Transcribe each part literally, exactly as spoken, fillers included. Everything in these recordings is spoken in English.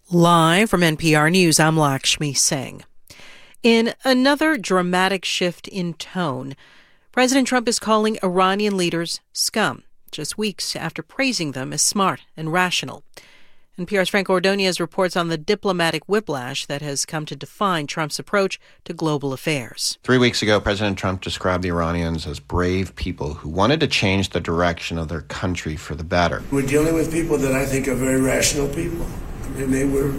Live from N P R News, I'm Lakshmi Singh. In another dramatic shift in tone, President Trump is calling Iranian leaders scum, just weeks after praising them as smart and rational. N P R's Frank Ordonez reports on the diplomatic whiplash that has come to define Trump's approach to global affairs. Three weeks ago, President Trump described the Iranians as brave people who wanted to change the direction of their country for the better. We're dealing with people that I think are very rational people. And they were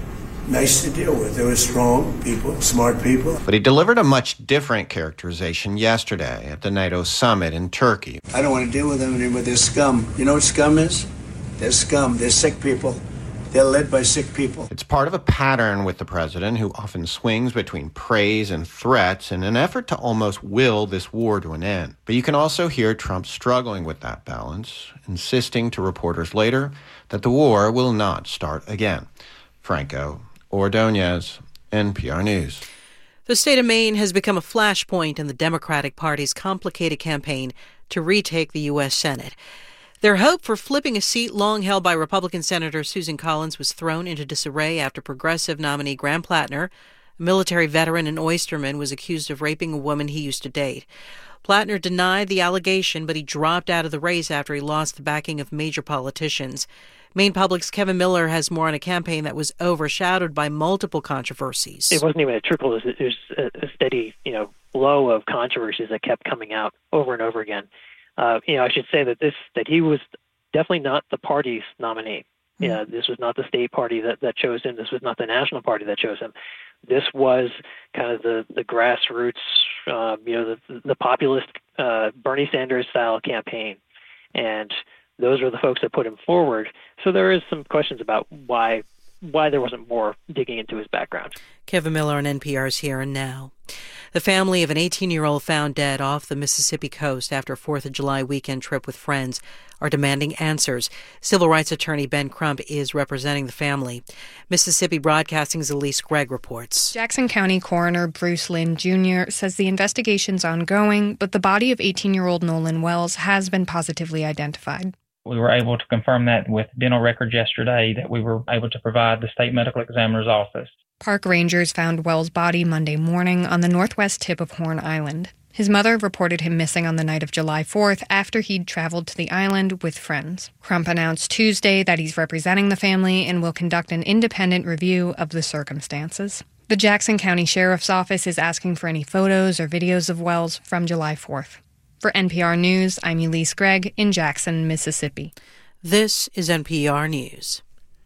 nice to deal with. They were strong people, smart people. But he delivered a much different characterization yesterday at the NATO summit in Turkey. I don't want to deal with them anymore. They're scum. You know what scum is? They're scum. They're sick people. They're led by sick people. It's part of a pattern with the president, who often swings between praise and threats in an effort to almost will this war to an end. But you can also hear Trump struggling with that balance, insisting to reporters later that the war will not start again. Franco Ordonez, N P R News. The state of Maine has become a flashpoint in the Democratic Party's complicated campaign to retake the U S Senate. Their hope for flipping a seat long held by Republican Senator Susan Collins was thrown into disarray after progressive nominee Graham Plattner, a military veteran and oysterman, was accused of raping a woman he used to date. Plattner denied the allegation, but he dropped out of the race after he lost the backing of major politicians. Maine Public's Kevin Miller has more on a campaign that was overshadowed by multiple controversies. It wasn't even a trickle. It was a steady, you know, flow of controversies that kept coming out over and over again. Uh, you know, I should say that this that he was definitely not the party's nominee. Mm-hmm. Yeah, this was not the state party that, that chose him. This was not the national party that chose him. This was kind of the the grassroots, uh, you know, the the populist uh, Bernie Sanders style campaign, and those were the folks that put him forward. So there is some questions about why why there wasn't more digging into his background. Kevin Miller on N P R's Here and Now. The family of an eighteen-year-old found dead off the Mississippi coast after a fourth of July weekend trip with friends are demanding answers. Civil rights attorney Ben Crump is representing the family. Mississippi Broadcasting's Elise Gregg reports. Jackson County Coroner Bruce Lynn Junior says the investigation's ongoing, but the body of eighteen-year-old Nolan Wells has been positively identified. We were able to confirm that with dental records yesterday that we were able to provide the state medical examiner's office. Park rangers found Wells' body Monday morning on the northwest tip of Horn Island. His mother reported him missing on the night of July fourth after he'd traveled to the island with friends. Crump announced Tuesday that he's representing the family and will conduct an independent review of the circumstances. The Jackson County Sheriff's Office is asking for any photos or videos of Wells from July fourth. For N P R News, I'm Elise Gregg in Jackson, Mississippi. This is N P R News.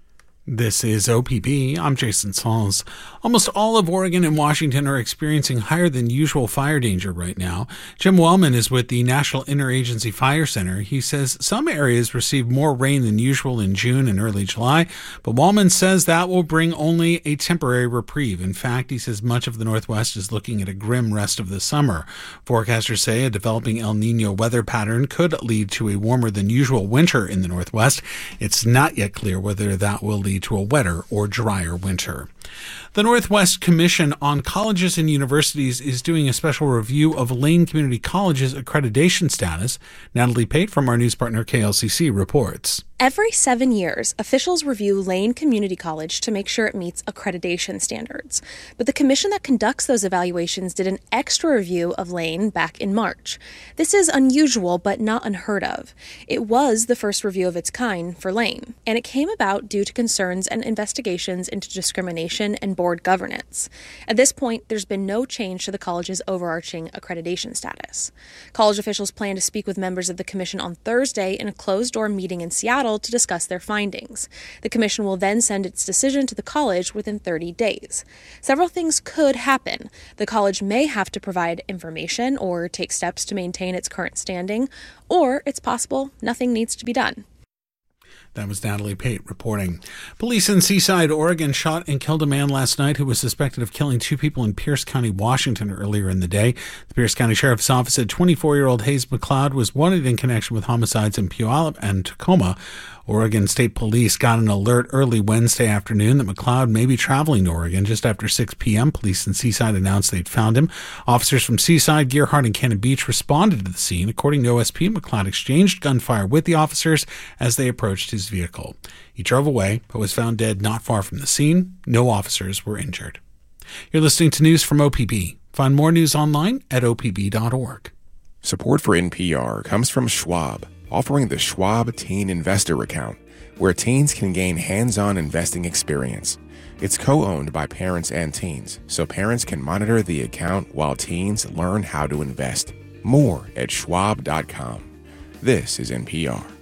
This is O P B. I'm Jason Sauls. Almost all of Oregon and Washington are experiencing higher than usual fire danger right now. Jim Wellman is with the National Interagency Fire Center. He says some areas received more rain than usual in June and early July, but Wellman says that will bring only a temporary reprieve. In fact, he says much of the Northwest is looking at a grim rest of the summer. Forecasters say a developing El Niño weather pattern could lead to a warmer than usual winter in the Northwest. It's not yet clear whether that will lead to a wetter or drier winter. The Northwest Commission on Colleges and Universities is doing a special review of Lane Community College's accreditation status. Natalie Pate from our news partner K L C C reports. Every seven years, officials review Lane Community College to make sure it meets accreditation standards. But the commission that conducts those evaluations did an extra review of Lane back in March. This is unusual, but not unheard of. It was the first review of its kind for Lane, and it came about due to concerns and investigations into discrimination and board governance. At this point, there's been no change to the college's overarching accreditation status. College officials plan to speak with members of the commission on Thursday in a closed-door meeting in Seattle to discuss their findings. The commission will then send its decision to the college within thirty days. Several things could happen. The college may have to provide information or take steps to maintain its current standing, or it's possible nothing needs to be done. That was Natalie Pate reporting. Police in Seaside, Oregon shot and killed a man last night who was suspected of killing two people in Pierce County, Washington earlier in the day. The Pierce County Sheriff's Office said twenty-four-year-old Hayes McLeod was wanted in connection with homicides in Puyallup and Tacoma. Oregon State Police got an alert early Wednesday afternoon that McLeod may be traveling to Oregon. Just after six p.m., police in Seaside announced they'd found him. Officers from Seaside, Gearhart, and Cannon Beach responded to the scene. According to O S P, McLeod exchanged gunfire with the officers as they approached his vehicle. He drove away, but was found dead not far from the scene. No officers were injured. You're listening to news from O P B. Find more news online at O P B dot org. Support for N P R comes from Schwab, offering the Schwab Teen Investor Account, where teens can gain hands-on investing experience. It's co-owned by parents and teens, so parents can monitor the account while teens learn how to invest. More at schwab dot com. This is N P R.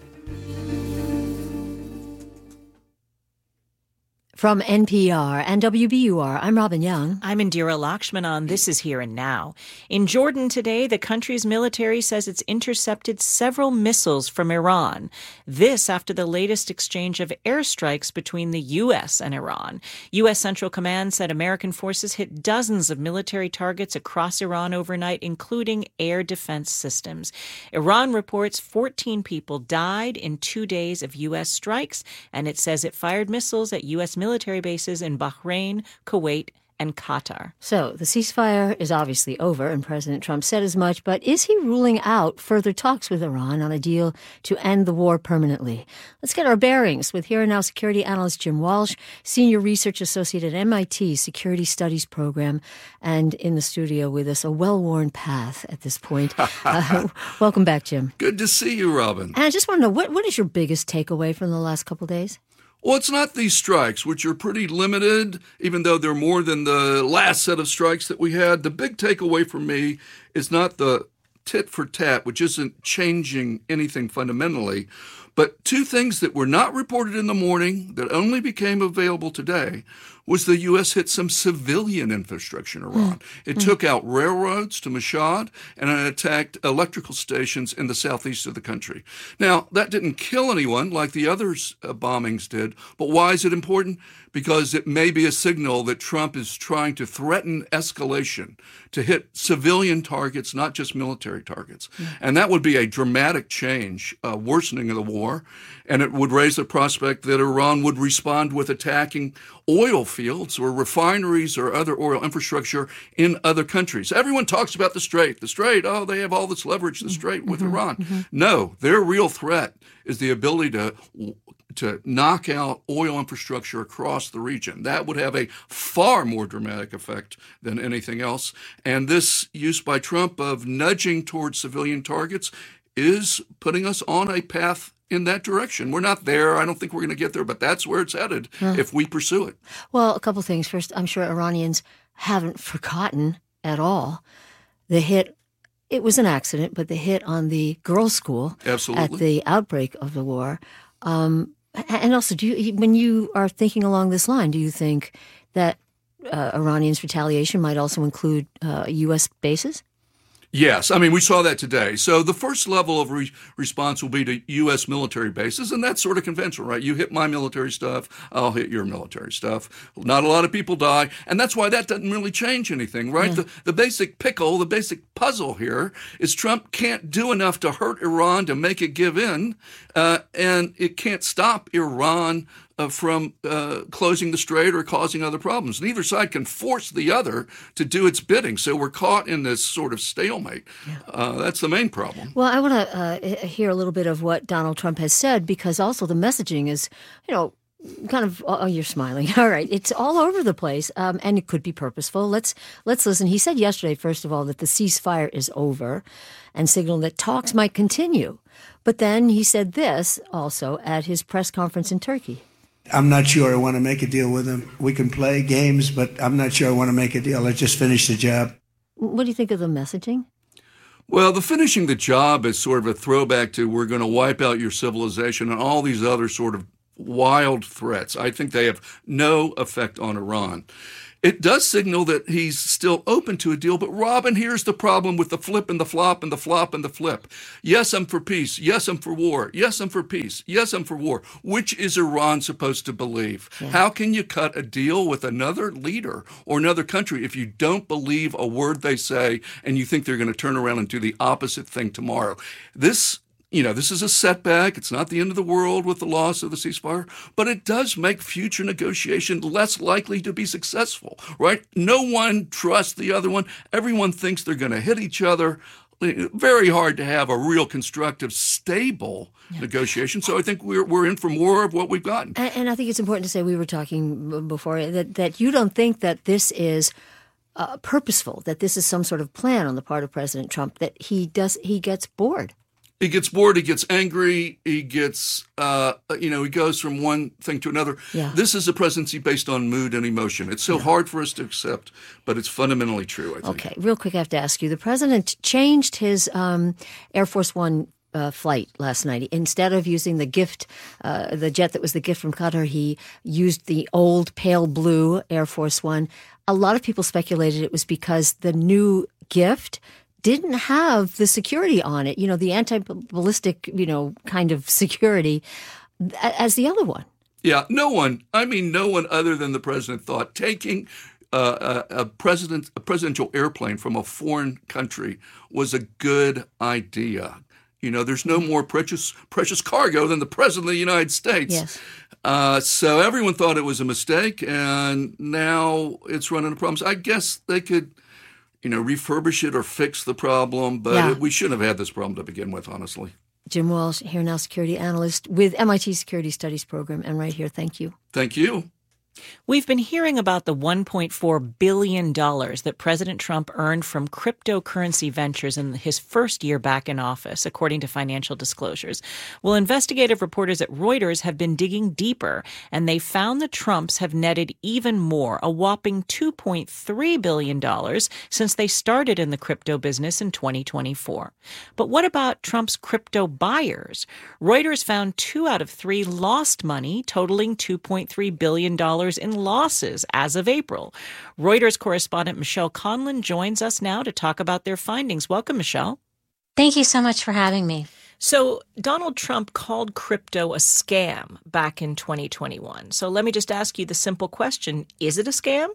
From N P R and W B U R, I'm Robin Young. I'm Indira Lakshmanan. This is Here and Now. In Jordan today, the country's military says it's intercepted several missiles from Iran. This after the latest exchange of airstrikes between the U S and Iran. U S Central Command said American forces hit dozens of military targets across Iran overnight, including air defense systems. Iran reports fourteen people died in two days of U S strikes, and it says it fired missiles at U S military military bases in Bahrain, Kuwait, and Qatar. So the ceasefire is obviously over, and President Trump said as much, but is he ruling out further talks with Iran on a deal to end the war permanently? Let's get our bearings with Here and Now security analyst Jim Walsh, Senior Research Associate at M I T Security Studies Program, and in the studio with us, a well-worn path at this point. uh, welcome back, Jim. Good to see you, Robin. And I just want to know, what, what is your biggest takeaway from the last couple of days? Well, it's not these strikes, which are pretty limited, even though they're more than the last set of strikes that we had. The big takeaway for me is not the tit for tat, which isn't changing anything fundamentally, but two things that were not reported in the morning that only became available today was the U S hit some civilian infrastructure in Iran. Mm. It mm. took out railroads to Mashhad, and it attacked electrical stations in the southeast of the country. Now, that didn't kill anyone like the other uh, bombings did, but why is it important? Because it may be a signal that Trump is trying to threaten escalation to hit civilian targets, not just military targets. Mm. And that would be a dramatic change, a worsening of the war, and it would raise the prospect that Iran would respond with attacking oil fields or refineries or other oil infrastructure in other countries. Everyone talks about the Strait. The Strait, oh, they have all this leverage, the Strait with mm-hmm, Iran. Mm-hmm. No, their real threat is the ability to to knock out oil infrastructure across the region. That would have a far more dramatic effect than anything else. And this use by Trump of nudging towards civilian targets is putting us on a path in that direction. We're not there. I don't think we're going to get there, but that's where it's headed huh. if we pursue it. Well, a couple things. First, I'm sure Iranians haven't forgotten at all the hit. It was an accident, but the hit on the girls' school Absolutely. At the outbreak of the war. Um, and also, do you, when you are thinking along this line, do you think that uh, Iranians' retaliation might also include uh, U S bases? Yes. I mean, we saw that today. So the first level of re- response will be to U S military bases, and that's sort of conventional, right? You hit my military stuff, I'll hit your military stuff. Not a lot of people die, and that's why that doesn't really change anything, right? Yeah. The, the basic pickle, the basic puzzle here is Trump can't do enough to hurt Iran to make it give in, uh, and it can't stop Iran Uh, from uh, closing the strait or causing other problems. Neither side can force the other to do its bidding. So we're caught in this sort of stalemate. Yeah. Uh, that's the main problem. Well, I want to uh, hear a little bit of what Donald Trump has said, because also the messaging is, you know, kind of, oh, you're smiling. All right. It's all over the place, um, and it could be purposeful. Let's let's listen. He said yesterday, first of all, that the ceasefire is over and signaled that talks might continue. But then he said this also at his press conference in Turkey. I'm not sure I want to make a deal with him. We can play games, but I'm not sure I want to make a deal. Let's just finish the job. What do you think of the messaging? Well, the finishing the job is sort of a throwback to we're going to wipe out your civilization and all these other sort of wild threats. I think they have no effect on Iran. It does signal that he's still open to a deal, but Robin, here's the problem with the flip and the flop and the flop and the flip. Yes, I'm for peace. Yes, I'm for war. Yes, I'm for peace. Yes, I'm for war. Which is Iran supposed to believe? Yeah. How can you cut a deal with another leader or another country if you don't believe a word they say and you think they're going to turn around and do the opposite thing tomorrow? This you know, this is a setback. It's not the end of the world with the loss of the ceasefire, but it does make future negotiation less likely to be successful, right? No one trusts the other one. Everyone thinks they're going to hit each other. Very hard to have a real constructive, stable yeah. negotiation. So I think we're we're in for more of what we've gotten. And, and I think it's important to say, we were talking before, that, that you don't think that this is uh, purposeful, that this is some sort of plan on the part of President Trump, that he does he gets bored. He gets bored. He gets angry. He gets, uh, you know, he goes from one thing to another. Yeah. This is a presidency based on mood and emotion. It's so yeah. hard for us to accept, but it's fundamentally true, I think. Okay. Real quick, I have to ask you. The president changed his um, Air Force One uh, flight last night. Instead of using the gift, uh, the jet that was the gift from Qatar, he used the old pale blue Air Force One. A lot of people speculated it was because the new gift didn't have the security on it, you know, the anti-ballistic, you know, kind of security as the other one. Yeah, no one, I mean, no one other than the president thought taking uh, a, a president, a presidential airplane from a foreign country was a good idea. You know, there's no more precious precious cargo than the president of the United States. Yes. Uh, so everyone thought it was a mistake, and now it's running into problems. I guess they could, you know, refurbish it or fix the problem, but yeah. it, we shouldn't have had this problem to begin with, honestly. Jim Walsh, here now, security analyst with M I T Security Studies Program, and right here. Thank you. Thank you. We've been hearing about the one point four billion dollars that President Trump earned from cryptocurrency ventures in his first year back in office, according to financial disclosures. Well, investigative reporters at Reuters have been digging deeper, and they found the Trumps have netted even more, a whopping two point three billion dollars, since they started in the crypto business in twenty twenty-four. But what about Trump's crypto buyers? Reuters found two out of three lost money, totaling two point three billion dollars in losses as of April. Reuters correspondent Michelle Conlon joins us now to talk about their findings. Welcome, Michelle. Thank you so much for having me. So Donald Trump called crypto a scam back in twenty twenty-one. So let me just ask you the simple question. Is it a scam?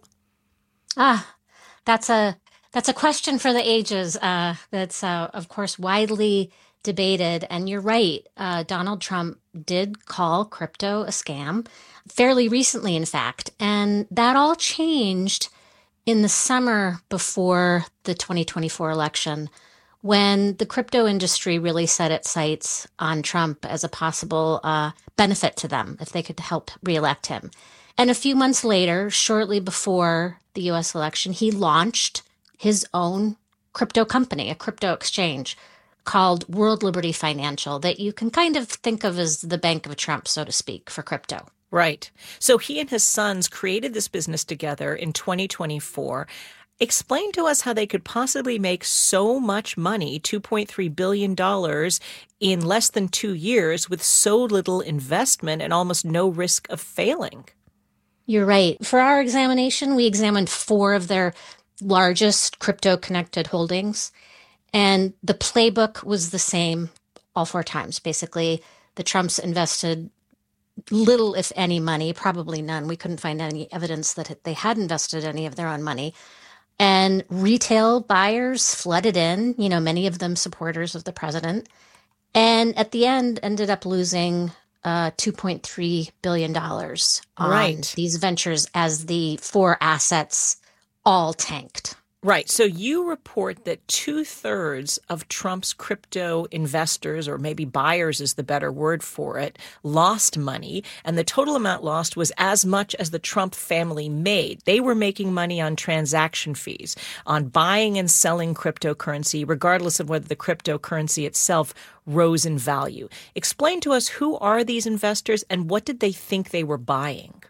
Ah, that's a that's a question for the ages. Uh, that's, uh, of course, widely debated. And you're right. Uh, Donald Trump did call crypto a scam fairly recently, in fact. And that all changed in the summer before the twenty twenty-four election, when the crypto industry really set its sights on Trump as a possible uh, benefit to them if they could help reelect him. And a few months later, shortly before the U S election, he launched his own crypto company, a crypto exchange called World Liberty Financial, that you can kind of think of as the Bank of Trump, so to speak, for crypto. Right. So he and his sons created this business together in twenty twenty-four. Explain to us how they could possibly make so much money, two point three billion dollars, in less than two years with so little investment and almost no risk of failing. You're right. For our examination, we examined four of their largest crypto-connected holdings, and the playbook was the same all four times. Basically, the Trumps invested little, if any, money, probably none. We couldn't find any evidence that they had invested any of their own money. And retail buyers flooded in, you know, many of them supporters of the president. And at the end, ended up losing uh, two point three billion dollars on right. these ventures as the four assets all tanked. Right. So you report that two-thirds of Trump's crypto investors, or maybe buyers is the better word for it, lost money, and the total amount lost was as much as the Trump family made. They were making money on transaction fees, on buying and selling cryptocurrency, regardless of whether the cryptocurrency itself rose in value. Explain to us, who are these investors and what did they think they were buying?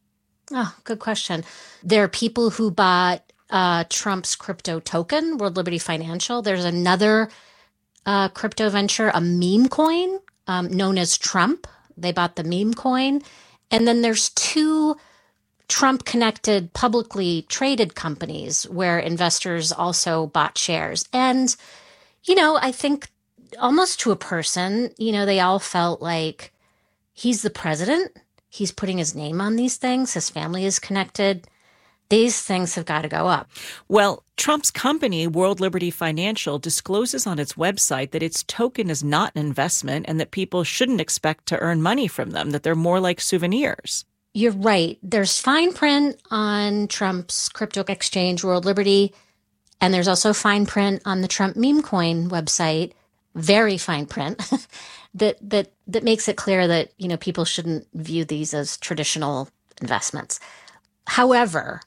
Oh, good question. There are people who bought Uh, Trump's crypto token, World Liberty Financial. There's another uh, crypto venture, a meme coin um, known as Trump. They bought the meme coin. And then there's two Trump-connected publicly traded companies where investors also bought shares. And, you know, I think almost to a person, you know, they all felt like he's the president. He's putting his name on these things. His family is connected. these things have got to go up. Well, Trump's company, World Liberty Financial, discloses on its website that its token is not an investment and that people shouldn't expect to earn money from them, that they're more like souvenirs. You're right. There's fine print on Trump's crypto exchange, World Liberty, and there's also fine print on the Trump meme coin website, very fine print, that that that makes it clear that, you know, people shouldn't view these as traditional investments. However,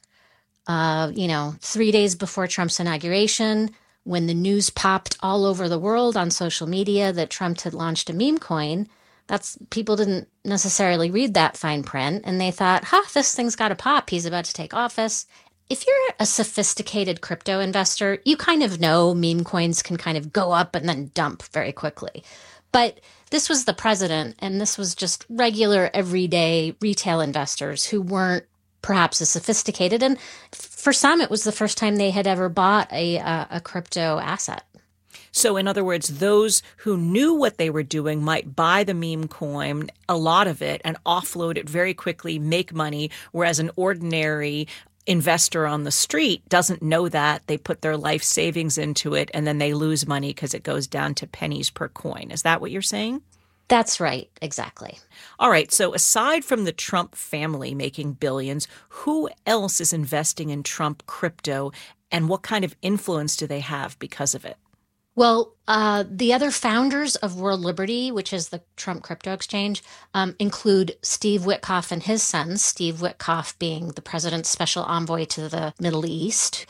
uh, you know, three days before Trump's inauguration, when the news popped all over the world on social media that Trump had launched a meme coin, that's people didn't necessarily read that fine print, and they thought, huh, this thing's got to pop. He's about to take office. If you're a sophisticated crypto investor, you kind of know meme coins can kind of go up and then dump very quickly. But this was the president, and this was just regular, everyday retail investors who weren't perhaps as sophisticated. And for some, it was the first time they had ever bought a, a, a crypto asset. So in other words, those who knew what they were doing might buy the meme coin, a lot of it, and offload it very quickly, make money, whereas an ordinary investor on the street doesn't know that. They put their life savings into it, and then they lose money because it goes down to pennies per coin. Is that what you're saying? That's right. Exactly. All right. So aside from the Trump family making billions, who else is investing in Trump crypto, and what kind of influence do they have because of it? Well, uh, the other founders of World Liberty, which is the Trump crypto exchange, um, include Steve Witkoff and his sons, Steve Witkoff being the president's special envoy to the Middle East.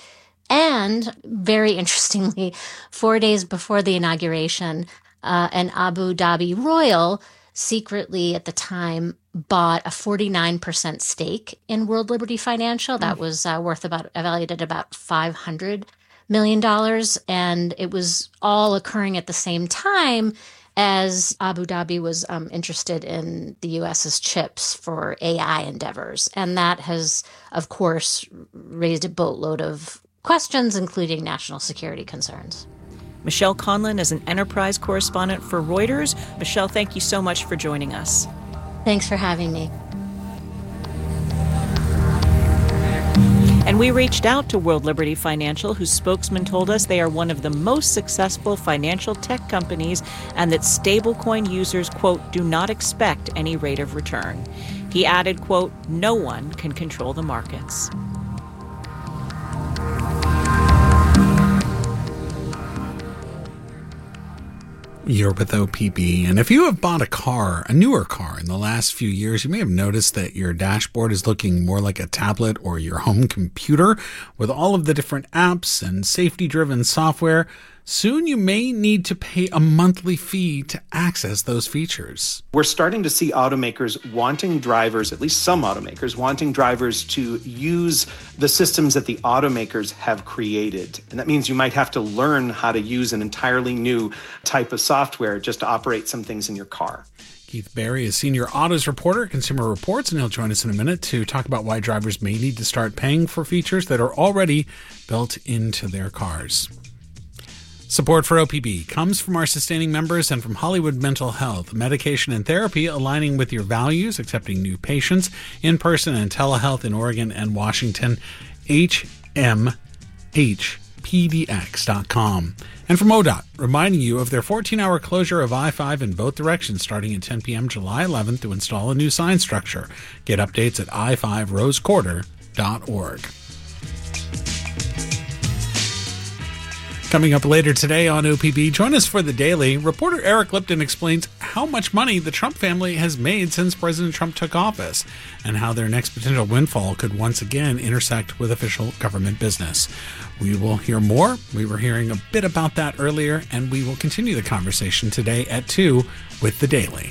And very interestingly, four days before the inauguration, uh, an Abu Dhabi royal secretly at the time bought a forty-nine percent stake in World Liberty Financial. That was uh, worth about, valued at about five hundred million dollars. And it was all occurring at the same time as Abu Dhabi was um, interested in the U S's chips for A I endeavors. And that has, of course, raised a boatload of questions, including national security concerns. Michelle Conlon is an enterprise correspondent for Reuters. Michelle, thank you so much for joining us. Thanks for having me. And we reached out to World Liberty Financial, whose spokesman told us they are one of the most successful financial tech companies and that stablecoin users, quote, do not expect any rate of return. He added, quote, no one can control the markets. You're with O P B, and if you have bought a car, a newer car, in the last few years, you may have noticed that your dashboard is looking more like a tablet or your home computer with all of the different apps and safety-driven software. Soon you may need to pay a monthly fee to access those features. We're starting to see automakers wanting drivers, at least some automakers, wanting drivers to use the systems that the automakers have created. And that means you might have to learn how to use an entirely new type of software just to operate some things in your car. Keith Barry is Senior Autos Reporter at Consumer Reports, and he'll join us in a minute to talk about why drivers may need to start paying for features that are already built into their cars. Support for O P B comes from our sustaining members and from Hollywood Mental Health, medication and therapy aligning with your values, accepting new patients, in-person and telehealth in Oregon and Washington, H M H P D X dot com. And from O D O T, reminding you of their fourteen-hour closure of I five in both directions starting at ten p.m. July eleventh to install a new sign structure. Get updates at i five rose quarter dot org. Coming up later today on O P B, join us for The Daily. Reporter Eric Lipton explains how much money the Trump family has made since President Trump took office and how their next potential windfall could once again intersect with official government business. We will hear more. We were hearing a bit about that earlier, and we will continue the conversation today at two with The Daily.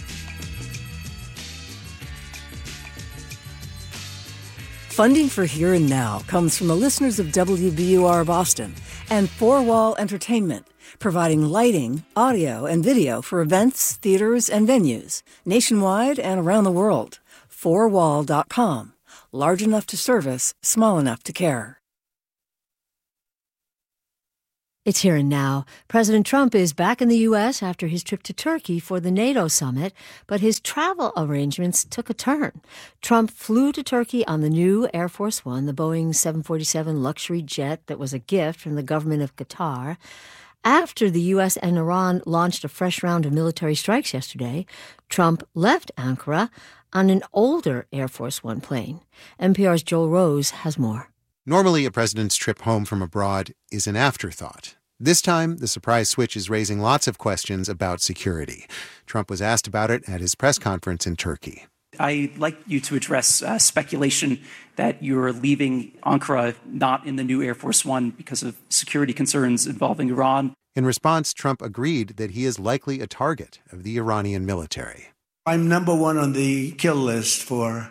Funding for Here and Now comes from the listeners of W B U R Boston and Four Wall Entertainment, providing lighting, audio, and video for events, theaters, and venues nationwide and around the world. four wall dot com. Large enough to service, small enough to care. It's Here and Now. President Trump is back in the U S after his trip to Turkey for the NATO summit, but his travel arrangements took a turn. Trump flew to Turkey on the new Air Force One, the Boeing seven forty-seven luxury jet that was a gift from the government of Qatar. After the U S and Iran launched a fresh round of military strikes yesterday, Trump left Ankara on an older Air Force One plane. N P R's Joel Rose has more. Normally, a president's trip home from abroad is an afterthought. This time, the surprise switch is raising lots of questions about security. Trump was asked about it at his press conference in Turkey. I'd like you to address uh, speculation that you're leaving Ankara not in the new Air Force One because of security concerns involving Iran. In response, Trump agreed that he is likely a target of the Iranian military. I'm number one on the kill list for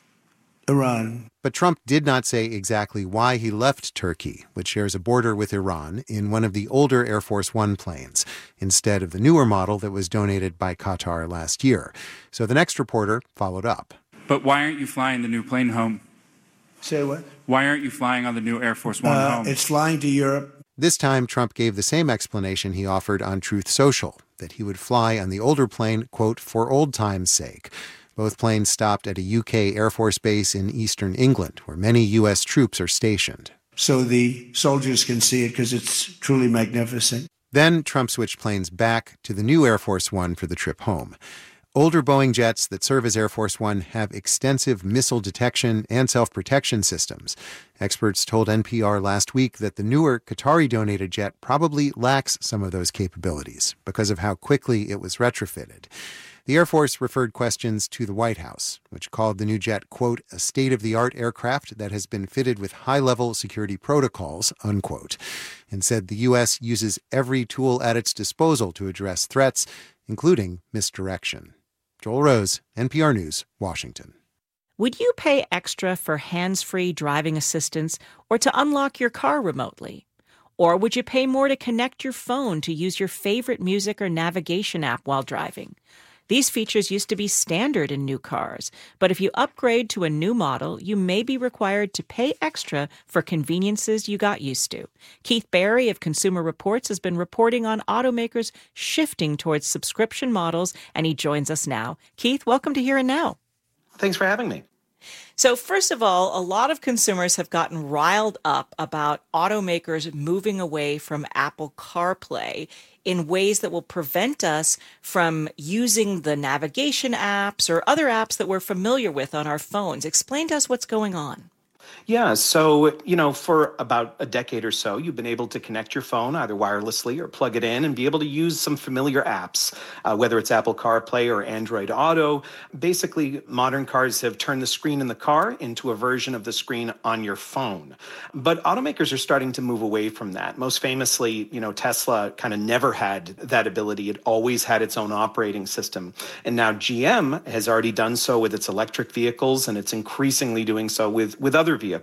Iran. But Trump did not say exactly why he left Turkey, which shares a border with Iran, in one of the older Air Force One planes, instead of the newer model that was donated by Qatar last year. So the next reporter followed up. But why aren't you flying the new plane home? Say what? Why aren't you flying on the new Air Force One uh, home? It's flying to Europe. This time, Trump gave the same explanation he offered on Truth Social, that he would fly on the older plane, quote, for old time's sake. Both planes stopped at a U K Air Force base in eastern England, where many U S troops are stationed. So the soldiers can see it because it's truly magnificent. Then Trump switched planes back to the new Air Force One for the trip home. Older Boeing jets that serve as Air Force One have extensive missile detection and self-protection systems. Experts told N P R last week that the newer Qatari-donated jet probably lacks some of those capabilities because of how quickly it was retrofitted. The Air Force referred questions to the White House, which called the new jet, quote, a state-of-the-art aircraft that has been fitted with high-level security protocols, unquote, and said the U S uses every tool at its disposal to address threats, including misdirection. Joel Rose, N P R News, Washington. Would you pay extra for hands-free driving assistance or to unlock your car remotely? Or would you pay more to connect your phone to use your favorite music or navigation app while driving? These features used to be standard in new cars, but if you upgrade to a new model, you may be required to pay extra for conveniences you got used to. Keith Barry of Consumer Reports has been reporting on automakers shifting towards subscription models, and he joins us now. Keith, welcome to Here and Now. Thanks for having me. So first of all, a lot of consumers have gotten riled up about automakers moving away from Apple CarPlay in ways that will prevent us from using the navigation apps or other apps that we're familiar with on our phones. Explain to us what's going on. Yeah, so, you know, for about a decade or so, you've been able to connect your phone either wirelessly or plug it in and be able to use some familiar apps, uh, whether it's Apple CarPlay or Android Auto. Basically, modern cars have turned the screen in the car into a version of the screen on your phone. But automakers are starting to move away from that. Most famously, you know, Tesla kind of never had that ability. It always had its own operating system. And now G M has already done so with its electric vehicles, and it's increasingly doing so with, with other vehicles.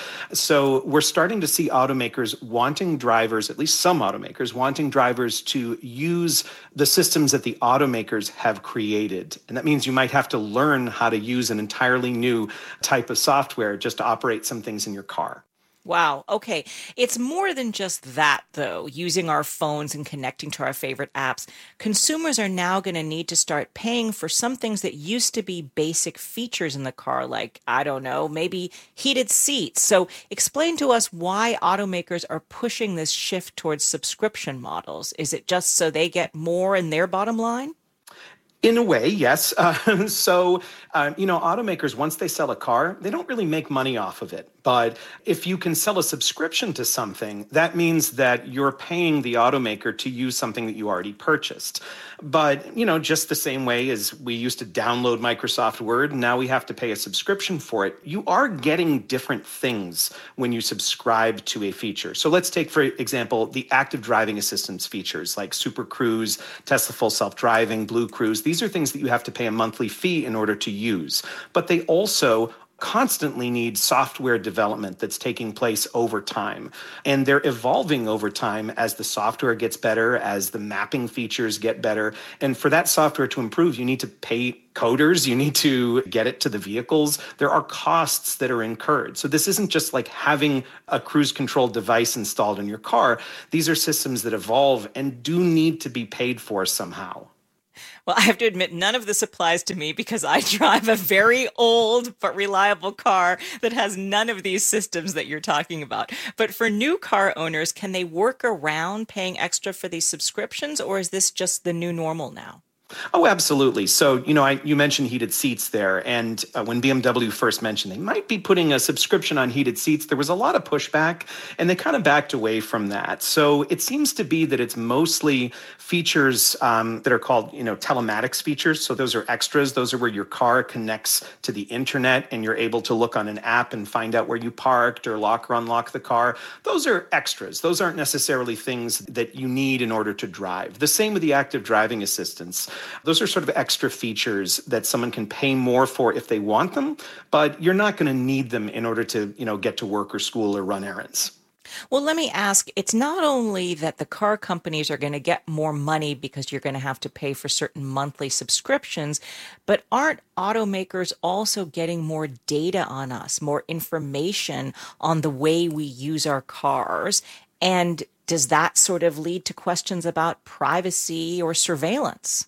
So we're starting to see automakers wanting drivers, at least some automakers, wanting drivers to use the systems that the automakers have created. And that means you might have to learn how to use an entirely new type of software just to operate some things in your car. Wow. Okay. It's more than just that, though, using our phones and connecting to our favorite apps. Consumers are now going to need to start paying for some things that used to be basic features in the car, like, I don't know, maybe heated seats. So explain to us why automakers are pushing this shift towards subscription models. Is it just so they get more in their bottom line? In a way, yes. Uh, so, uh, you know, automakers, once they sell a car, they don't really make money off of it. But if you can sell a subscription to something, that means that you're paying the automaker to use something that you already purchased. But, you know, just the same way as we used to download Microsoft Word, and now we have to pay a subscription for it, you are getting different things when you subscribe to a feature. So let's take, for example, the active driving assistance features like Super Cruise, Tesla Full Self-Driving, Blue Cruise. These are things that you have to pay a monthly fee in order to use. But they also constantly need software development that's taking place over time. And they're evolving over time as the software gets better, as the mapping features get better. And for that software to improve, you need to pay coders, you need to get it to the vehicles. There are costs that are incurred. So this isn't just like having a cruise control device installed in your car. These are systems that evolve and do need to be paid for somehow. Well, I have to admit, none of this applies to me because I drive a very old but reliable car that has none of these systems that you're talking about. But for new car owners, can they work around paying extra for these subscriptions, or is this just the new normal now? Oh, absolutely. So, you know, I, you mentioned heated seats there. And uh, when B M W first mentioned they might be putting a subscription on heated seats, there was a lot of pushback and they kind of backed away from that. So it seems to be that it's mostly features um, that are called, you know, telematics features. So those are extras. Those are where your car connects to the internet and you're able to look on an app and find out where you parked or lock or unlock the car. Those are extras. Those aren't necessarily things that you need in order to drive. The same with the active driving assistance. Those are sort of extra features that someone can pay more for if they want them, but you're not going to need them in order to, you know, get to work or school or run errands. Well, let me ask, it's not only that the car companies are going to get more money because you're going to have to pay for certain monthly subscriptions, but aren't automakers also getting more data on us, more information on the way we use our cars? And does that sort of lead to questions about privacy or surveillance?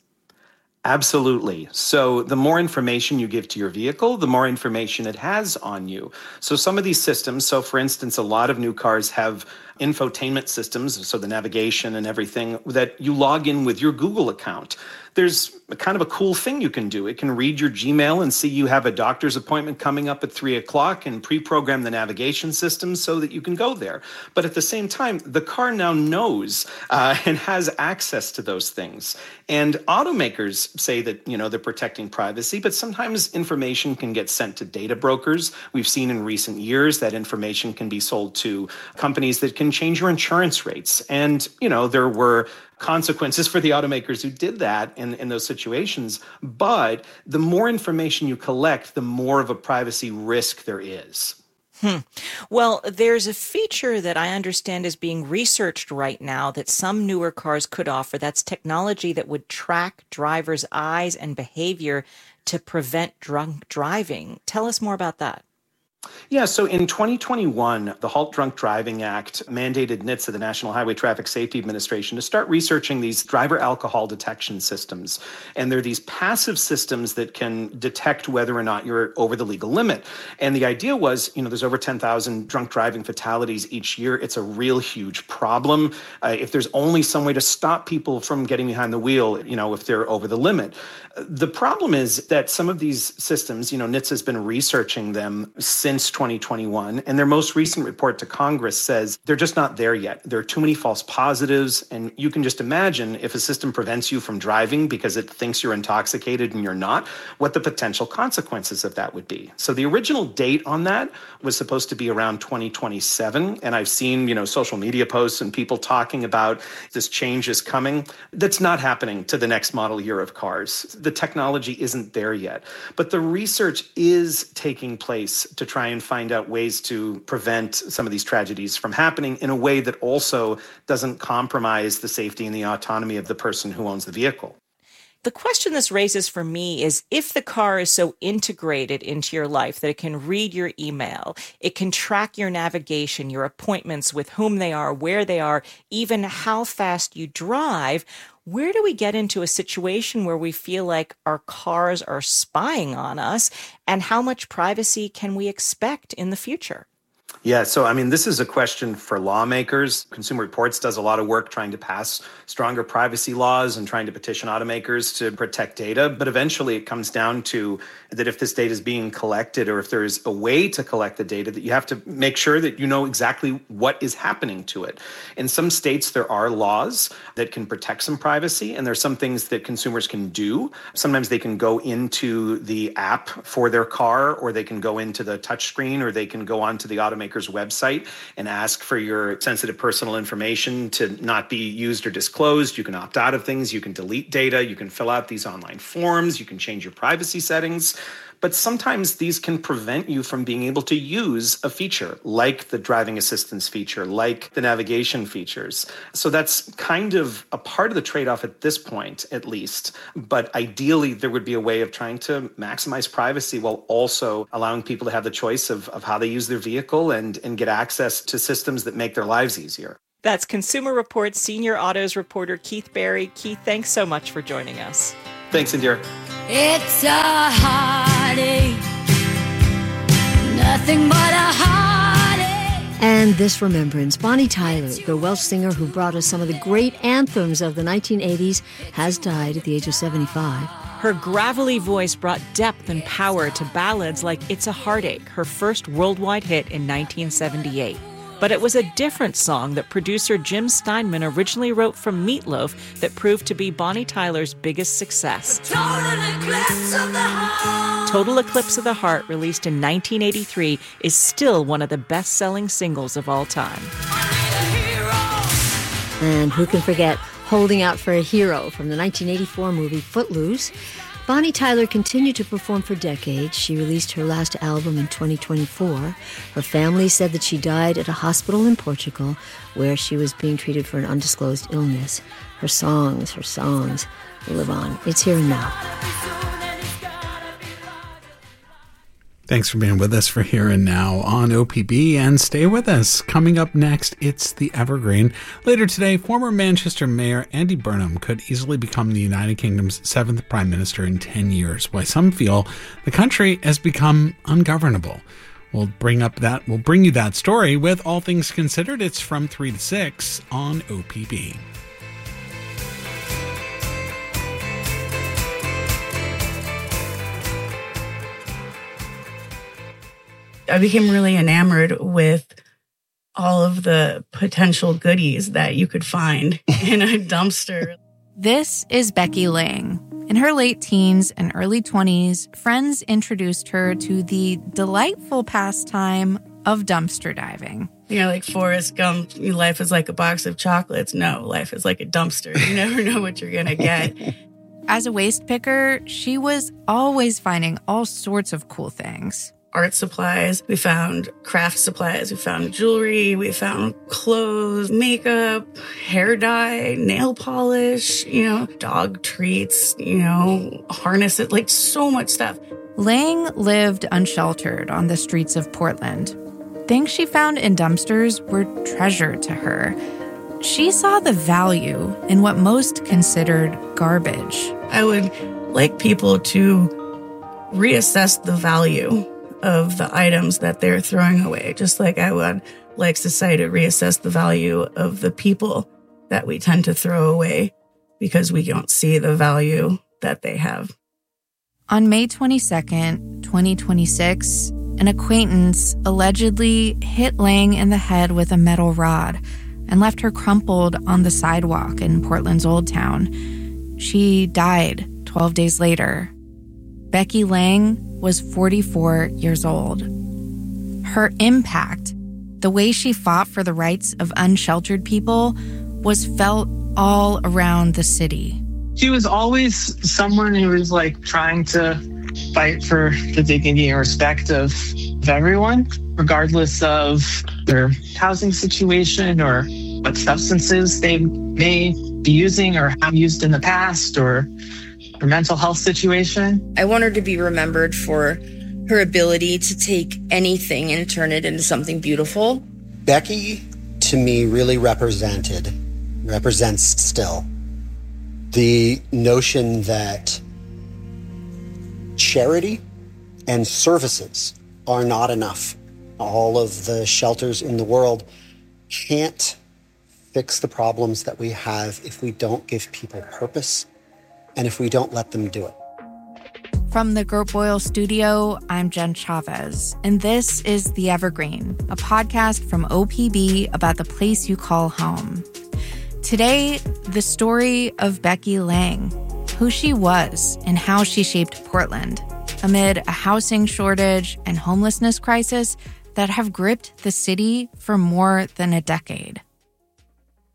Absolutely. So the more information you give to your vehicle, the more information it has on you. So some of these systems, so for instance, a lot of new cars have infotainment systems, so the navigation and everything, that you log in with your Google account. There's a kind of a cool thing you can do. It can read your Gmail and see you have a doctor's appointment coming up at three o'clock and pre-program the navigation system so that you can go there. But at the same time, the car now knows uh, and has access to those things. And automakers say that, you know, they're protecting privacy, but sometimes information can get sent to data brokers. We've seen in recent years that information can be sold to companies that can change your insurance rates. And, you know, there were consequences for the automakers who did that in, in those situations. But the more information you collect, the more of a privacy risk there is. Hmm. Well, there's a feature that I understand is being researched right now that some newer cars could offer. That's technology that would track drivers' eyes and behavior to prevent drunk driving. Tell us more about that. Yeah, so in twenty twenty-one, the Halt Drunk Driving Act mandated NHTSA, the National Highway Traffic Safety Administration, to start researching these driver alcohol detection systems. And they're these passive systems that can detect whether or not you're over the legal limit. And the idea was, you know, there's over ten thousand drunk driving fatalities each year. It's a real huge problem. Uh, if there's only some way to stop people from getting behind the wheel, you know, if they're over the limit. The problem is that some of these systems, you know, NHTSA has been researching them since twenty twenty-one, and their most recent report to Congress says they're just not there yet. There are too many false positives, and you can just imagine if a system prevents you from driving because it thinks you're intoxicated and you're not, what the potential consequences of that would be. So the original date on that was supposed to be around twenty twenty-seven, and I've seen, you know, social media posts and people talking about this change is coming. That's not happening to the next model year of cars. The technology isn't there yet, but the research is taking place to try and find out ways to prevent some of these tragedies from happening in a way that also doesn't compromise the safety and the autonomy of the person who owns the vehicle. The question this raises for me is, if the car is so integrated into your life that it can read your email, it can track your navigation, your appointments, with whom they are, where they are, even how fast you drive, where do we get into a situation where we feel like our cars are spying on us, and how much privacy can we expect in the future? Yeah, so I mean, this is a question for lawmakers. Consumer Reports does a lot of work trying to pass stronger privacy laws and trying to petition automakers to protect data. But eventually it comes down to that if this data is being collected, or if there's a way to collect the data, that you have to make sure that you know exactly what is happening to it. In some states, there are laws that can protect some privacy, and there's some things that consumers can do. Sometimes they can go into the app for their car, or they can go into the touchscreen, or they can go onto the automaker's website and ask for your sensitive personal information to not be used or disclosed. You can opt out of things. You can delete data. You can fill out these online forms. You can change your privacy settings. But sometimes these can prevent you from being able to use a feature like the driving assistance feature, like the navigation features. So that's kind of a part of the trade-off at this point, at least. But ideally, there would be a way of trying to maximize privacy while also allowing people to have the choice of, of how they use their vehicle and, and get access to systems that make their lives easier. That's Consumer Reports Senior Autos reporter Keith Barry. Keith, thanks so much for joining us. Thanks, Indira. It's a heartache, nothing but a heartache. And this remembrance, Bonnie Tyler, the Welsh singer who brought us some of the great anthems of the nineteen eighties, has died at the age of seventy-five. Her gravelly voice brought depth and power to ballads like It's a Heartache, her first worldwide hit in nineteen seventy-eight. But it was a different song that producer Jim Steinman originally wrote from Meat Loaf that proved to be Bonnie Tyler's biggest success. Total Eclipse of the Heart. Total Eclipse of the Heart, released in nineteen eighty-three, is still one of the best-selling singles of all time. And who can forget Holding Out for a Hero from the nineteen eighty-four movie Footloose? Bonnie Tyler continued to perform for decades. She released her last album in twenty twenty-four. Her family said that she died at a hospital in Portugal where she was being treated for an undisclosed illness. Her songs, her songs will live on. It's Here and Now. Thanks for being with us for Here and Now on O P B, and stay with us. Coming up next, it's the Evergreen. Later today, former Manchester Mayor Andy Burnham could easily become the United Kingdom's seventh Prime Minister in ten years, why some feel the country has become ungovernable. We'll bring up that. We'll bring you that story with All Things Considered. It's from three to six on O P B. I became really enamored with all of the potential goodies that you could find in a dumpster. This is Becky Lang. In her late teens and early twenties, friends introduced her to the delightful pastime of dumpster diving. You know, like Forrest Gump, life is like a box of chocolates. No, life is like a dumpster. You never know what you're going to get. As a waste picker, she was always finding all sorts of cool things. Art supplies, we found craft supplies, we found jewelry, we found clothes, makeup, hair dye, nail polish, you know, dog treats, you know, harnesses, like so much stuff. Lang lived unsheltered on the streets of Portland. Things she found in dumpsters were treasure to her. She saw the value in what most considered garbage. I would like people to reassess the value of the items that they're throwing away, just like I would like society to reassess the value of the people that we tend to throw away because we don't see the value that they have. On May twenty-second, twenty twenty-six, an acquaintance allegedly hit Lang in the head with a metal rod and left her crumpled on the sidewalk in Portland's Old Town. She died twelve days later. Becky Lang was forty-four years old. Her impact, the way she fought for the rights of unsheltered people, was felt all around the city. She was always someone who was like trying to fight for the dignity and respect of, of everyone, regardless of their housing situation or what substances they may be using or have used in the past or her mental health situation. I want her to be remembered for her ability to take anything and turn it into something beautiful. Becky, to me, really represented, represents still, the notion that charity and services are not enough. All of the shelters in the world can't fix the problems that we have if we don't give people purpose and if we don't let them do it. From the Gert Boyle studio, I'm Jen Chavez, and this is The Evergreen, a podcast from O P B about the place you call home. Today, the story of Becky Lang, who she was and how she shaped Portland amid a housing shortage and homelessness crisis that have gripped the city for more than a decade.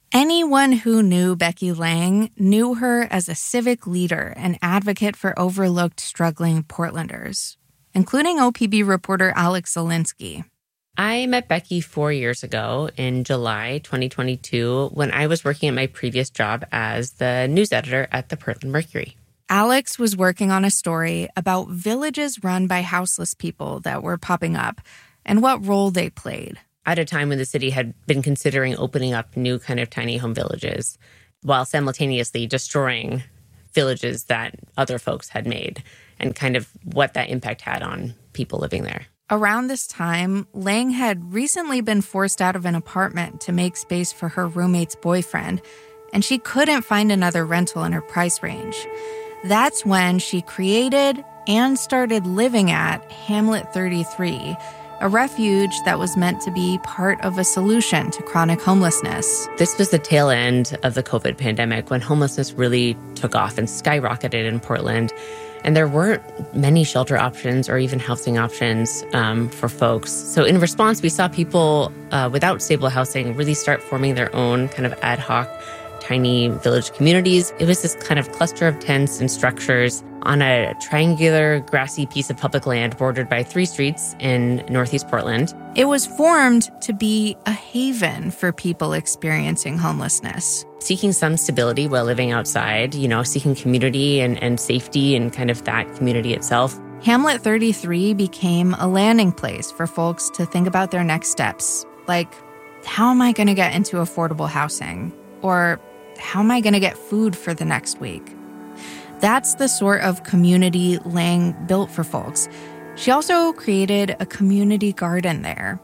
Anyone who knew Becky Lang knew her as a civic leader and advocate for overlooked, struggling Portlanders, including O P B reporter Alex Zielinski. I met Becky four years ago in July twenty twenty-two when I was working at my previous job as the news editor at the Portland Mercury. Alex was working on a story about villages run by houseless people that were popping up and what role they played. At a time when the city had been considering opening up new kind of tiny home villages while simultaneously destroying villages that other folks had made and kind of what that impact had on people living there. Around this time, Lang had recently been forced out of an apartment to make space for her roommate's boyfriend, and she couldn't find another rental in her price range. That's when she created and started living at Hamlet thirty-three, a refuge that was meant to be part of a solution to chronic homelessness. This was the tail end of the COVID pandemic when homelessness really took off and skyrocketed in Portland. And there weren't many shelter options or even housing options um, for folks. So in response, we saw people uh, without stable housing really start forming their own kind of ad hoc tiny village communities. It was this kind of cluster of tents and structures on a triangular grassy piece of public land bordered by three streets in Northeast Portland. It was formed to be a haven for people experiencing homelessness. Seeking some stability while living outside, you know, seeking community and, and safety and kind of that community itself. Hamlet thirty-three became a landing place for folks to think about their next steps. Like, how am I going to get into affordable housing? Or how am I going to get food for the next week? That's the sort of community Lang built for folks. She also created a community garden there.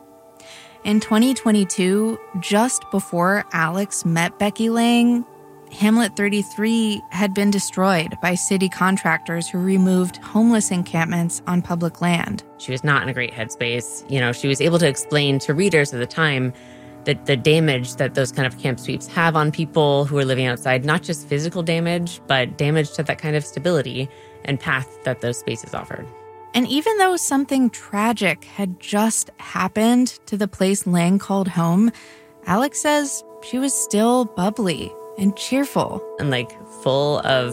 In twenty twenty-two, just before Alex met Becky Lang, Hamlet thirty-three had been destroyed by city contractors who removed homeless encampments on public land. She was not in a great headspace. You know, she was able to explain to readers at the time that the damage that those kind of camp sweeps have on people who are living outside, not just physical damage, but damage to that kind of stability and path that those spaces offered. And even though something tragic had just happened to the place Lang called home, Alex says she was still bubbly and cheerful. And like full of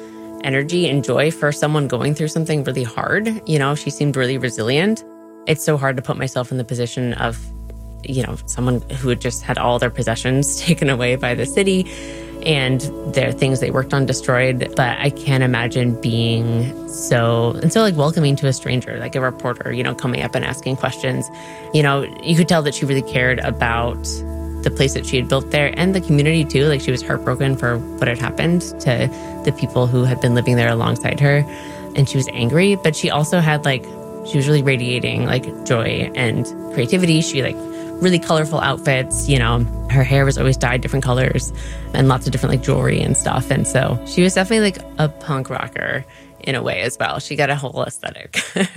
energy and joy for someone going through something really hard. You know, she seemed really resilient. It's so hard to put myself in the position of, you know, someone who had just had all their possessions taken away by the city and their things they worked on destroyed. But I can't imagine being so, and so like welcoming to a stranger, like a reporter, you know, coming up and asking questions. You know, you could tell that she really cared about the place that she had built there and the community too. Like she was heartbroken for what had happened to the people who had been living there alongside her. And she was angry, but she also had like, she was really radiating like joy and creativity. She like really colorful outfits, you know, her hair was always dyed different colors and lots of different like jewelry and stuff. And so she was definitely like a punk rocker in a way as well. She got a whole aesthetic.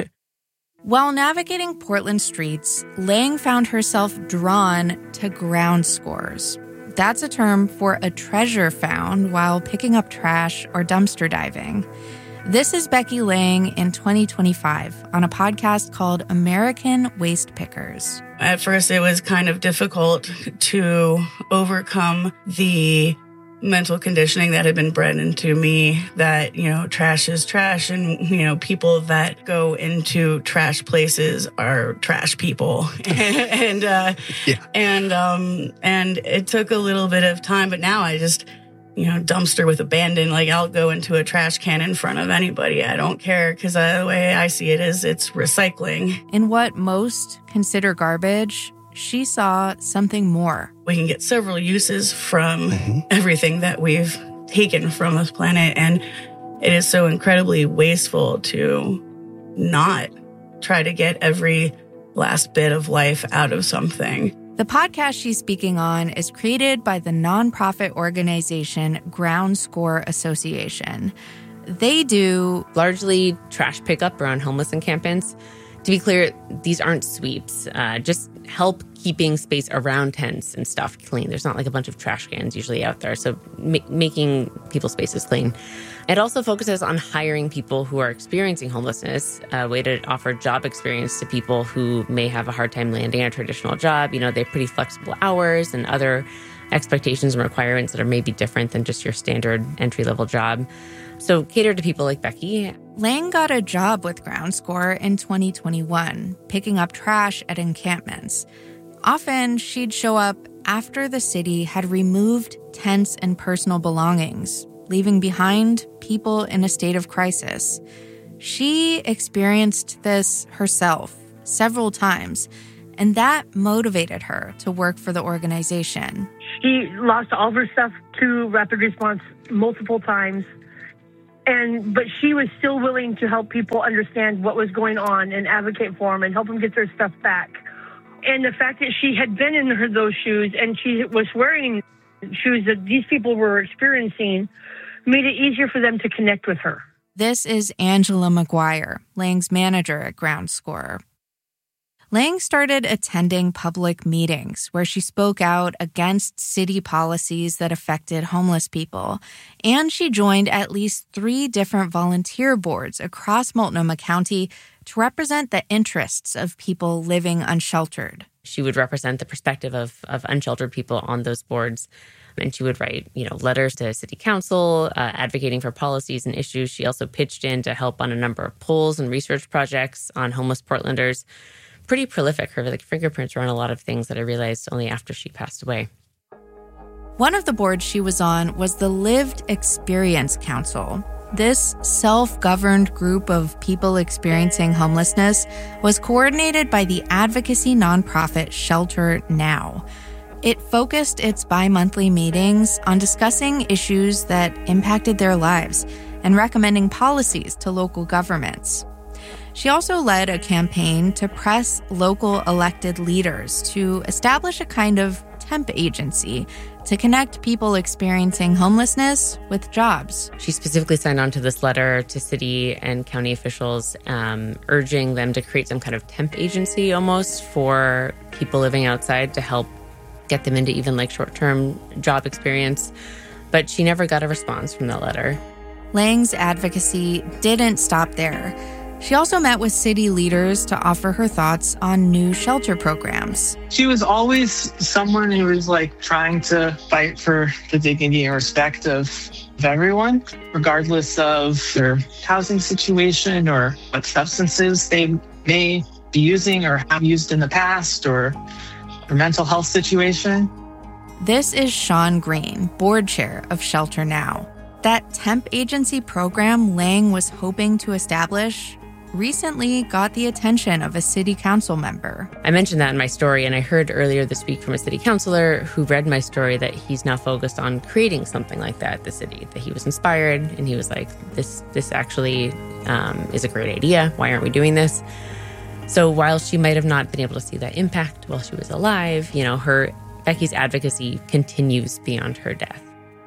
While navigating Portland streets, Lang found herself drawn to ground scores. That's a term for a treasure found while picking up trash or dumpster diving. This is Becky Lang in twenty twenty-five on a podcast called American Waste Pickers. At first, it was kind of difficult to overcome the mental conditioning that had been bred into me that, you know, trash is trash and, you know, people that go into trash places are trash people. and, uh, yeah. and, um, and it took a little bit of time, but now I just, you know, dumpster with abandon. Like I'll go into a trash can in front of anybody. I don't care because uh, the way I see it is it's recycling. In what most consider garbage, she saw something more. We can get several uses from mm-hmm. everything that we've taken from this planet. And it is so incredibly wasteful to not try to get every last bit of life out of something. The podcast she's speaking on is created by the nonprofit organization Ground Score Association. They do largely trash pickup around homeless encampments. To be clear, these aren't sweeps. Uh, just help keeping space around tents and stuff clean. There's not like a bunch of trash cans usually out there, so ma- making people's spaces clean. It also focuses on hiring people who are experiencing homelessness, a way to offer job experience to people who may have a hard time landing a traditional job. You know, they have pretty flexible hours and other expectations and requirements that are maybe different than just your standard entry-level job. So cater to people like Becky. Lang got a job with Ground Score in twenty twenty-one, picking up trash at encampments. Often, she'd show up after the city had removed tents and personal belongings, leaving behind people in a state of crisis. She experienced this herself several times, and that motivated her to work for the organization. She lost all of her stuff to rapid response multiple times, and but she was still willing to help people understand what was going on and advocate for them and help them get their stuff back. And the fact that she had been in her, those shoes and she was wearing shoes that these people were experiencing made it easier for them to connect with her. This is Angela McGuire, Lang's manager at Ground Score. Lang started attending public meetings where she spoke out against city policies that affected homeless people, and she joined at least three different volunteer boards across Multnomah County to represent the interests of people living unsheltered. She would represent the perspective of, of unsheltered people on those boards. And she would write, you know, letters to city council, uh, advocating for policies and issues. She also pitched in to help on a number of polls and research projects on homeless Portlanders. Pretty prolific. Her like, fingerprints were on a lot of things that I realized only after she passed away. One of the boards she was on was the Lived Experience Council. This self-governed group of people experiencing homelessness was coordinated by the advocacy nonprofit Shelter Now. It focused its bi-monthly meetings on discussing issues that impacted their lives and recommending policies to local governments. She also led a campaign to press local elected leaders to establish a kind of temp agency to connect people experiencing homelessness with jobs. She specifically signed on to this letter to city and county officials, um, urging them to create some kind of temp agency almost for people living outside to help get them into even like short-term job experience. But she never got a response from that letter. Lang's advocacy didn't stop there. She also met with city leaders to offer her thoughts on new shelter programs. She was always someone who was like trying to fight for the dignity and respect of, of everyone, regardless of their housing situation or what substances they may be using or have used in the past or their mental health situation. This is Sean Green, board chair of Shelter Now. That temp agency program Lang was hoping to establish recently got the attention of a city council member. I mentioned that in my story, and I heard earlier this week from a city councilor who read my story that he's now focused on creating something like that at the city, that he was inspired, and he was like, this this actually um, is a great idea. Why aren't we doing this? So while she might have not been able to see that impact while she was alive, you know, her Becky's advocacy continues beyond her death.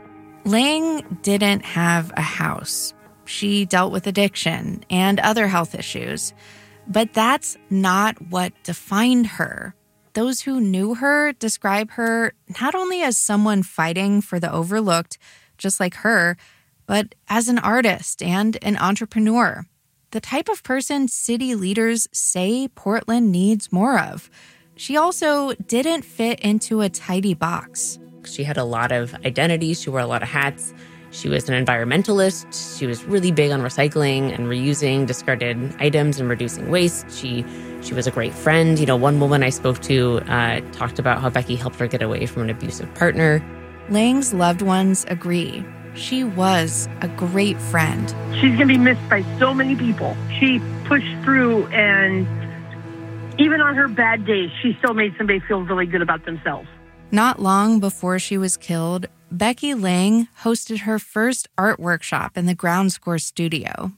Lang didn't have a house. She dealt with addiction and other health issues. But that's not what defined her. Those who knew her describe her not only as someone fighting for the overlooked, just like her, but as an artist and an entrepreneur. The type of person city leaders say Portland needs more of. She also didn't fit into a tidy box. She had a lot of identities. She wore a lot of hats. She was an environmentalist. She was really big on recycling and reusing discarded items and reducing waste. She she was a great friend. You know, one woman I spoke to uh, talked about how Becky helped her get away from an abusive partner. Lang's loved ones agree. She was a great friend. She's going to be missed by so many people. She pushed through, and even on her bad days, she still made somebody feel really good about themselves. Not long before she was killed, Becky Lang hosted her first art workshop in the Ground Score studio.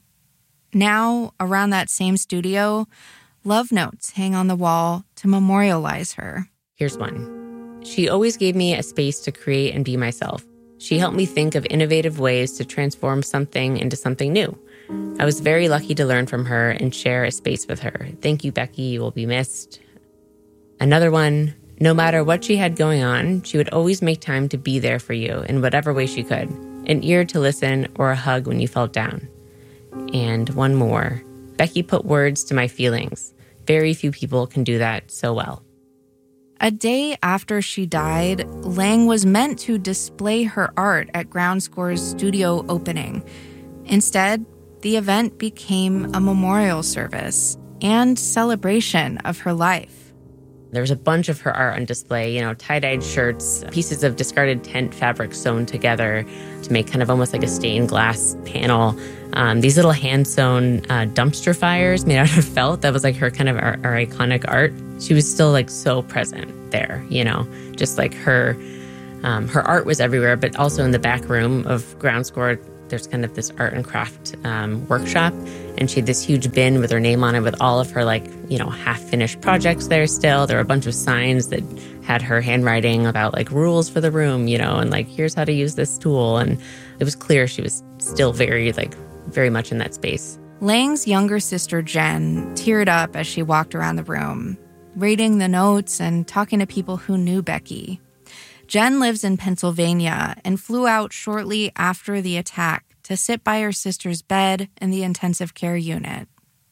Now, around that same studio, love notes hang on the wall to memorialize her. Here's one. She always gave me a space to create and be myself. She helped me think of innovative ways to transform something into something new. I was very lucky to learn from her and share a space with her. Thank you, Becky. You will be missed. Another one. No matter what she had going on, she would always make time to be there for you in whatever way she could. An ear to listen or a hug when you felt down. And one more. Becky put words to my feelings. Very few people can do that so well. A day after she died, Lang was meant to display her art at Ground Score's studio opening. Instead, the event became a memorial service and celebration of her life. There was a bunch of her art on display, you know, tie-dyed shirts, pieces of discarded tent fabric sewn together to make kind of almost like a stained glass panel. Um, these little hand-sewn uh, dumpster fires made out of felt. That was like her kind of our, our iconic art. She was still like so present there, you know, just like her, um, her art was everywhere, but also in the back room of Ground Score, there's kind of this art and craft um, workshop. And she had this huge bin with her name on it with all of her, like, you know, half-finished projects there still. There were a bunch of signs that had her handwriting about, like, rules for the room, you know, and, like, here's how to use this tool. And it was clear she was still very, like, very much in that space. Lang's younger sister, Jen, teared up as she walked around the room, reading the notes and talking to people who knew Becky. Jen lives in Pennsylvania and flew out shortly after the attack to sit by her sister's bed in the intensive care unit.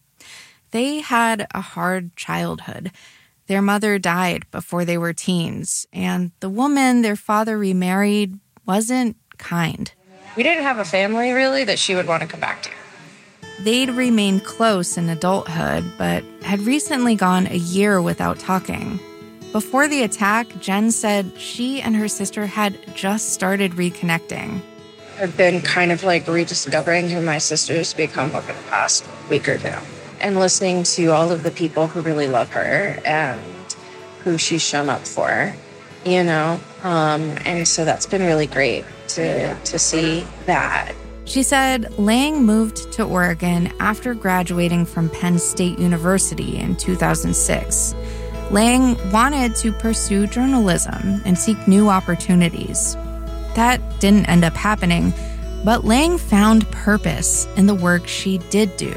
They had a hard childhood. Their mother died before they were teens, and the woman their father remarried wasn't kind. We didn't have a family, really, that she would want to come back to. They'd remained close in adulthood, but had recently gone a year without talking. Before the attack, Jen said she and her sister had just started reconnecting. I've been kind of like rediscovering who my sister's become over the past week or two. And listening to all of the people who really love her and who she's shown up for, you know. Um, and so that's been really great to, to see that. She said Lang moved to Oregon after graduating from Penn State University in two thousand six. Lang wanted to pursue journalism and seek new opportunities. That didn't end up happening, but Lang found purpose in the work she did do.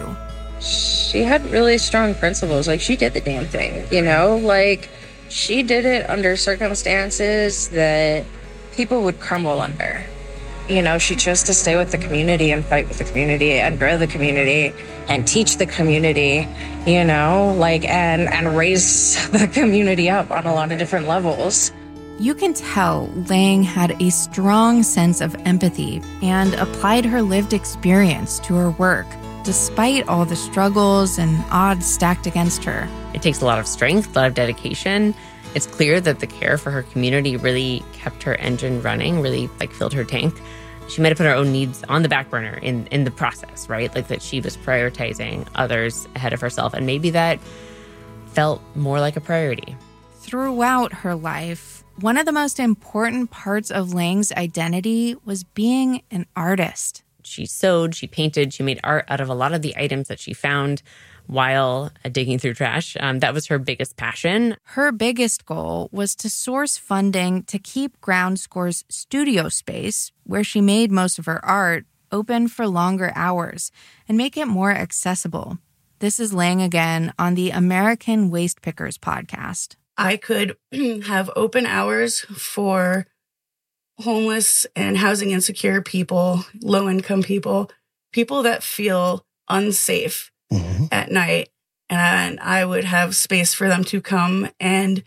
She had really strong principles. Like, she did the damn thing, you know? Like, she did it under circumstances that people would crumble under. You know, she chose to stay with the community and fight with the community and grow the community and teach the community, you know, like, and, and raise the community up on a lot of different levels. You can tell Lang had a strong sense of empathy and applied her lived experience to her work, despite all the struggles and odds stacked against her. It takes a lot of strength, a lot of dedication. It's clear that the care for her community really kept her engine running, really like filled her tank. She might have put her own needs on the back burner in, in the process, right? Like that she was prioritizing others ahead of herself. And maybe that felt more like a priority. Throughout her life, one of the most important parts of Lang's identity was being an artist. She sewed, she painted, she made art out of a lot of the items that she found while uh, digging through trash. Um, that was her biggest passion. Her biggest goal was to source funding to keep Ground Score's studio space, where she made most of her art, open for longer hours and make it more accessible. This is Lang again on the American Waste Pickers podcast. I could have open hours for homeless and housing insecure people, low-income people, people that feel unsafe mm-hmm. at night. And I would have space for them to come and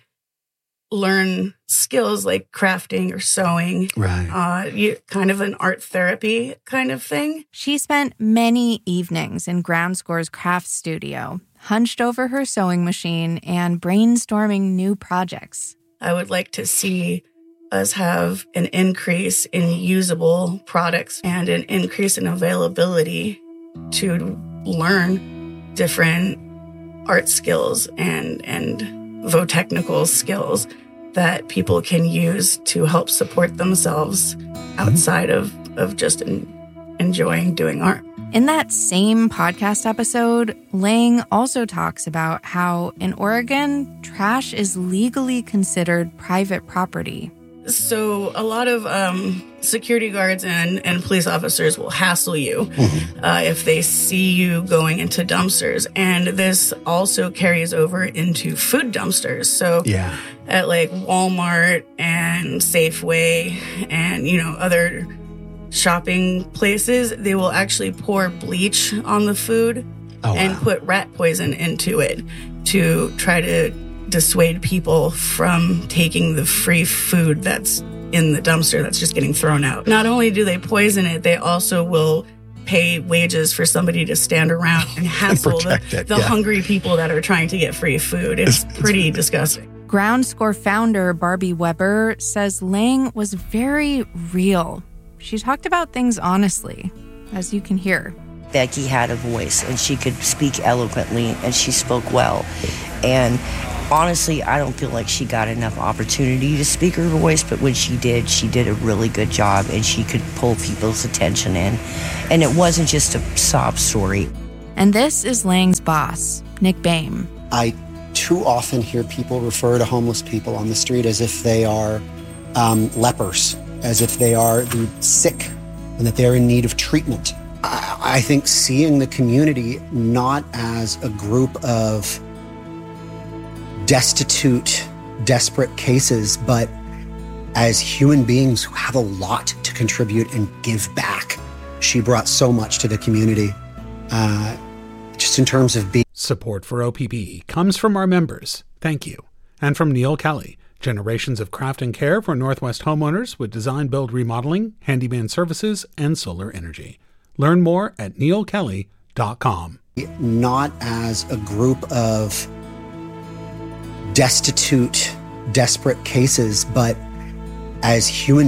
learn skills like crafting or sewing. Right. Uh, you, kind of an art therapy kind of thing. She spent many evenings in Ground Score's craft studio, hunched over her sewing machine and brainstorming new projects. I would like to see us have an increase in usable products and an increase in availability to learn different art skills and, and vote-technical skills that people can use to help support themselves outside of, of just in, enjoying doing art. In that same podcast episode, Lang also talks about how in Oregon, trash is legally considered private property. So a lot of um, security guards and, and police officers will hassle you uh, if they see you going into dumpsters. And this also carries over into food dumpsters. So yeah. at like Walmart and Safeway and, you know, other shopping places, they will actually pour bleach on the food oh, and wow. put rat poison into it to try to dissuade people from taking the free food that's in the dumpster that's just getting thrown out. Not only do they poison it, they also will pay wages for somebody to stand around and hassle the, it, the yeah. hungry people that are trying to get free food. It's pretty disgusting. Ground Score founder Barbie Weber says Lang was very real. She talked about things honestly, as you can hear. Becky had a voice, and she could speak eloquently, and she spoke well. And honestly, I don't feel like she got enough opportunity to speak her voice, but when she did, she did a really good job, and she could pull people's attention in. And it wasn't just a sob story. And this is Lang's boss, Nick Boehm. I too often hear people refer to homeless people on the street as if they are um, lepers, as if they are the sick, and that they're in need of treatment. I, I think seeing the community not as a group of destitute, desperate cases, but as human beings who have a lot to contribute and give back. She brought so much to the community, uh, just in terms of being. Support for O P B comes from our members. Thank you. And from Neil Kelly, generations of craft and care for Northwest homeowners with design, build, remodeling, handyman services, and solar energy. Learn more at neil kelly dot com. Not as a group of destitute, desperate cases, but as human